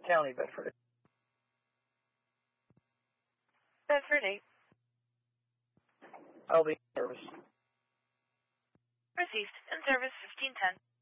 County, Bedford. Bedford 8. I'll be in service. Received. In service 1510.